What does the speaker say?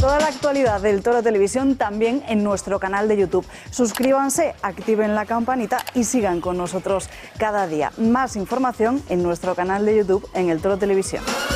Toda la actualidad del Toro Televisión también en nuestro canal de YouTube. Suscríbanse, activen la campanita y sigan con nosotros cada día. Más información en nuestro canal de YouTube en el Toro Televisión.